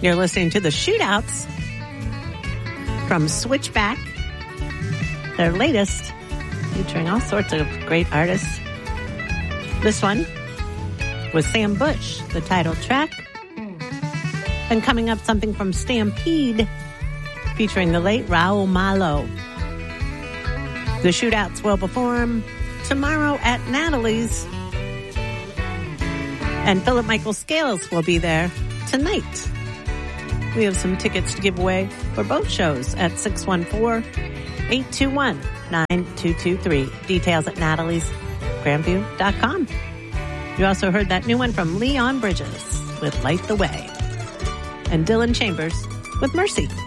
You're listening to the Shootouts from Switchback, their latest, featuring all sorts of great artists. This one was Sam Bush, the title track. And coming up, something from Stampede, featuring the late Raul Malo. The Shootouts will perform tomorrow at Natalie's. And Philip Michael Scales will be there tonight. We have some tickets to give away for both shows at 614-821-9223. Details at nataliesgrandview.com. You also heard that new one from Leon Bridges with Light the Way. And Dylan Chambers with Mercy.